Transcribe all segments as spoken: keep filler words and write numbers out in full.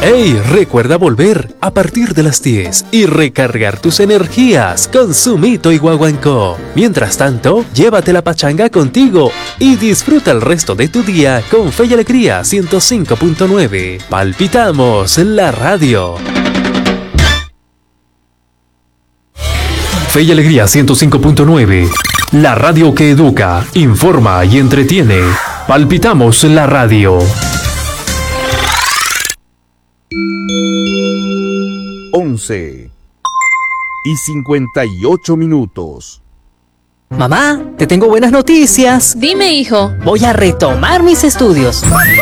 ¡Hey! Recuerda volver a partir de las diez y recargar tus energías con Sumito y Guaguancó. Mientras tanto, llévate la pachanga contigo y disfruta el resto de tu día con Fe y Alegría ciento cinco punto nueve. Palpitamos la radio. Fe y Alegría ciento cinco punto nueve. La radio que educa, informa y entretiene. Palpitamos la radio. once y cincuenta y ocho minutos. Mamá, te tengo buenas noticias. Dime, hijo. Voy a retomar mis estudios.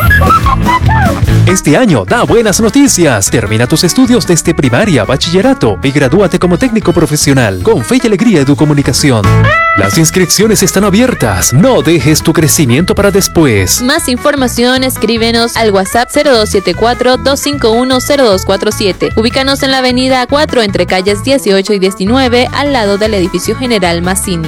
Este año da buenas noticias. Termina tus estudios desde primaria, bachillerato y gradúate como técnico profesional con Fe y Alegría Educomunicación. Las inscripciones están abiertas. No dejes tu crecimiento para después. Más información, escríbenos al WhatsApp cero dos siete cuatro, dos cinco uno, cero dos cuatro siete. Ubícanos en la avenida cuatro entre calles dieciocho y diecinueve al lado del edificio General Mazzini.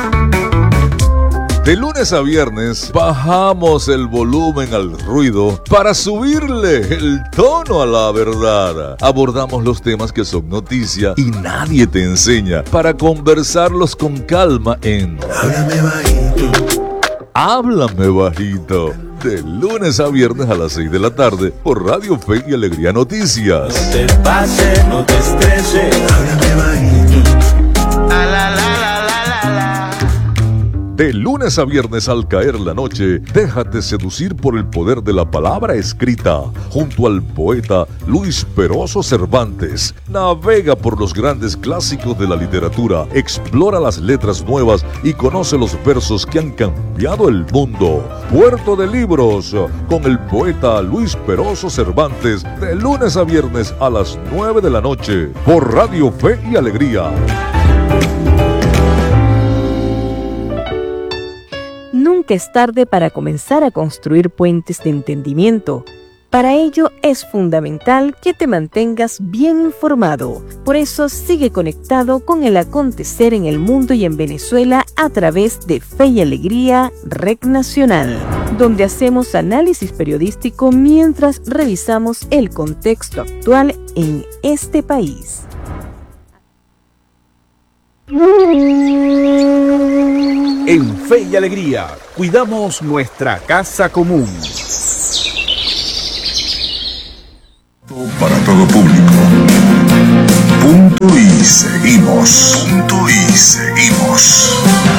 De lunes a viernes bajamos el volumen al ruido para subirle el tono a la verdad. Abordamos los temas que son noticia y nadie te enseña para conversarlos con calma en Háblame Bajito. Háblame Bajito. De lunes a viernes a las seis de la tarde por Radio Fe y Alegría Noticias. No te pases, no te estreses. Háblame Bajito. La, la, la. De lunes a viernes al caer la noche, déjate seducir por el poder de la palabra escrita. Junto al poeta Luis Peroso Cervantes, navega por los grandes clásicos de la literatura, explora las letras nuevas y conoce los versos que han cambiado el mundo. Puerto de Libros, con el poeta Luis Peroso Cervantes, de lunes a viernes a las nueve de la noche, por Radio Fe y Alegría. Nunca es tarde para comenzar a construir puentes de entendimiento. Para ello es fundamental que te mantengas bien informado. Por eso sigue conectado con el acontecer en el mundo y en Venezuela a través de Fe y Alegría Red Nacional, donde hacemos análisis periodístico mientras revisamos el contexto actual en este país. En Fe y Alegría, cuidamos nuestra casa común. Para todo público. Punto y seguimos. Punto y seguimos.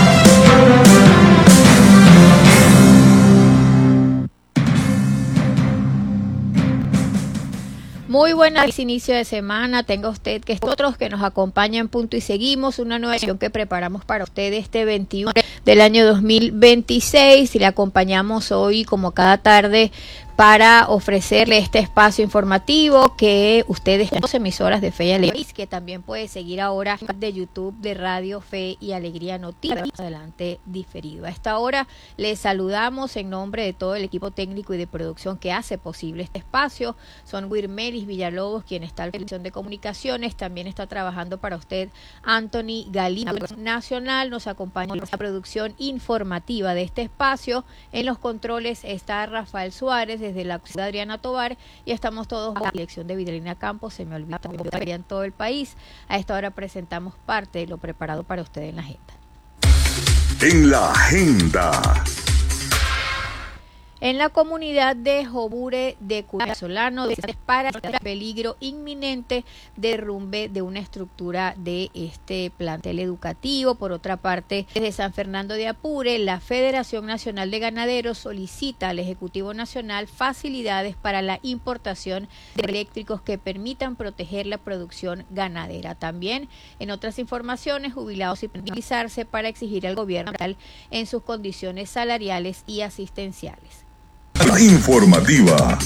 Muy buenas inicio de semana, tenga usted que otros que nos acompañan en Punto y Seguimos, una nueva edición que preparamos para usted este veintiuno del año dos mil veintiséis y le acompañamos hoy como cada tarde para ofrecerle este espacio informativo que ustedes en las emisoras de Fe y Alegría, que también puede seguir ahora de YouTube de Radio Fe y Alegría Noticias, más adelante diferido. A esta hora les saludamos en nombre de todo el equipo técnico y de producción que hace posible este espacio. Son Wirmelis Villalobos, quien está en la dirección de comunicaciones, también está trabajando para usted Anthony Galina Nacional, nos acompaña en la producción informativa de este espacio. En los controles está Rafael Suárez, desde la ciudad Adriana Tobar, y estamos todos bajo la dirección de Vidalina Campos, se me olvida en todo el país. A esta hora presentamos parte de lo preparado para usted en la agenda. En la agenda. En la comunidad de Jobure de Cuba Solano, para el peligro inminente de derrumbe de una estructura de este plantel educativo. Por otra parte, desde San Fernando de Apure, la Federación Nacional de Ganaderos solicita al Ejecutivo Nacional facilidades para la importación de eléctricos que permitan proteger la producción ganadera. También, en otras informaciones, jubilados y penalizarse para exigir al gobierno en sus condiciones salariales y asistenciales. Informativa.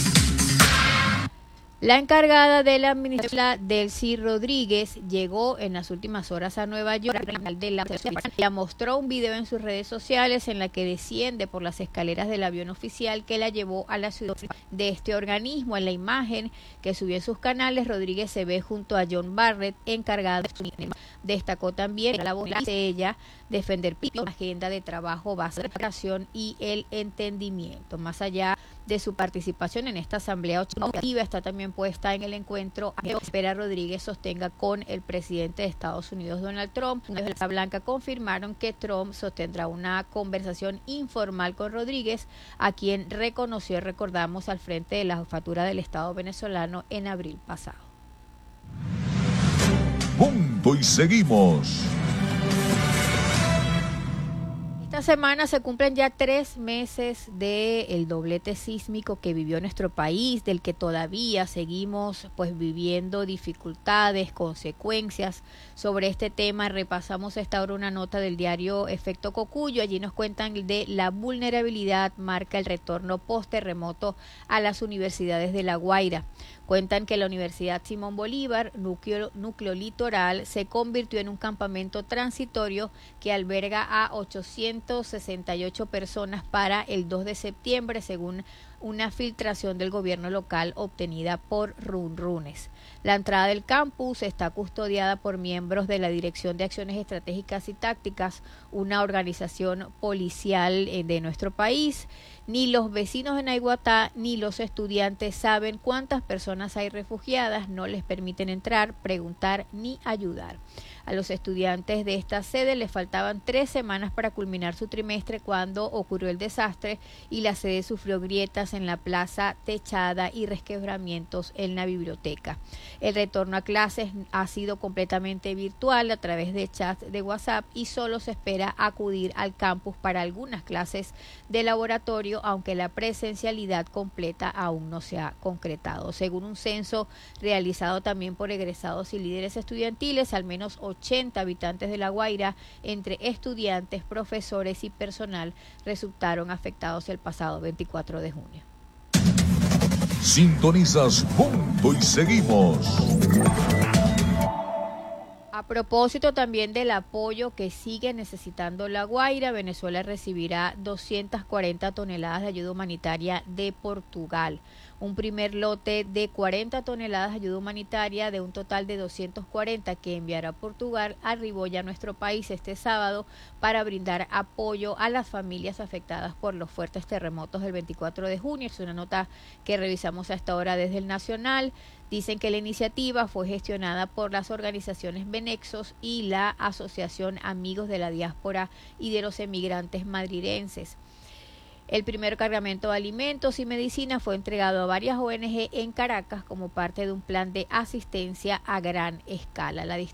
La encargada de la administración, Delcy Rodríguez, llegó en las últimas horas a Nueva York. De la ella mostró un video en sus redes sociales en la que desciende por las escaleras del avión oficial que la llevó a la ciudad de este organismo. En la imagen que subió en sus canales, Rodríguez se ve junto a John Barrett, encargada de su tema. Destacó también la voz de ella defender la agenda de trabajo, base de creación y el entendimiento. Más allá de su participación en esta asamblea activa, está también tienen puesta en el encuentro que espera Rodríguez sostenga con el presidente de Estados Unidos, Donald Trump. Desde la Casa Blanca confirmaron que Trump sostendrá una conversación informal con Rodríguez, a quien reconoció, recordamos, al frente de la jefatura del Estado venezolano en abril pasado. Punto y seguimos. Esta semana se cumplen ya tres meses del doblete sísmico que vivió nuestro país, del que todavía seguimos pues viviendo dificultades, consecuencias. Sobre este tema repasamos esta hora una nota del diario Efecto Cocuyo. Allí nos cuentan de la vulnerabilidad marca el retorno post-terremoto a las universidades de La Guaira. Cuentan que la Universidad Simón Bolívar, núcleo, núcleo litoral, se convirtió en un campamento transitorio que alberga a ochocientas sesenta y ocho personas para el dos de septiembre, según una filtración del gobierno local obtenida por Runrunes. La entrada del campus está custodiada por miembros de la Dirección de Acciones Estratégicas y Tácticas, una organización policial de nuestro país. Ni los vecinos de Naiguatá ni los estudiantes saben cuántas personas hay refugiadas, no les permiten entrar, preguntar ni ayudar. A los estudiantes de esta sede les faltaban tres semanas para culminar su trimestre cuando ocurrió el desastre y la sede sufrió grietas en la plaza techada y resquebramientos en la biblioteca. El retorno a clases ha sido completamente virtual a través de chats de WhatsApp y solo se espera acudir al campus para algunas clases de laboratorio, aunque la presencialidad completa aún no se ha concretado. Según un censo realizado también por egresados y líderes estudiantiles, al menos ochenta habitantes de La Guaira, entre estudiantes, profesores y personal, resultaron afectados el pasado veinticuatro de junio. Sintonizas Punto y seguimos. A propósito también del apoyo que sigue necesitando La Guaira, Venezuela recibirá doscientas cuarenta toneladas de ayuda humanitaria de Portugal. Un primer lote de cuarenta toneladas de ayuda humanitaria de un total de doscientas cuarenta que enviará Portugal arribó ya a nuestro país este sábado para brindar apoyo a las familias afectadas por los fuertes terremotos del veinticuatro de junio. Es una nota que revisamos hasta ahora desde el Nacional. Dicen que la iniciativa fue gestionada por las organizaciones Benexos y la Asociación Amigos de la Diáspora y de los Emigrantes Madridenses. El primer cargamento de alimentos y medicina fue entregado a varias O N G en Caracas como parte de un plan de asistencia a gran escala. La